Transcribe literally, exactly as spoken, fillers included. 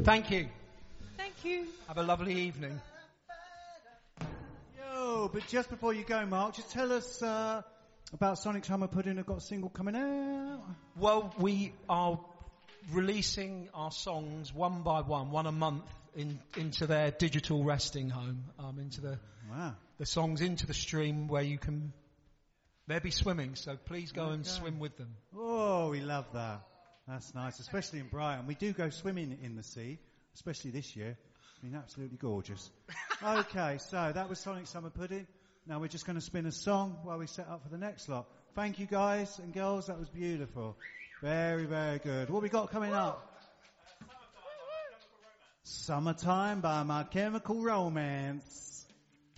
Thank you. Thank you. Have a lovely evening. Yo, but just before you go, Mark, just tell us uh, about Sonic Summer Pudding. I've got a single coming out. Well, we are releasing our songs one by one, one a month, in, into their digital resting home, um, into the wow. the songs into the stream where you can. They'll be swimming, so please go Okay. and swim with them. Oh, we love that. That's nice, especially in Brighton. We do go swimming in the sea, especially this year. It's been absolutely gorgeous. Okay, so that was Sonic Summer Pudding. Now we're just going to spin a song while we set up for the next lot. Thank you, guys and girls. That was beautiful. Very, very good. What we got coming up? Summertime by My Chemical Romance.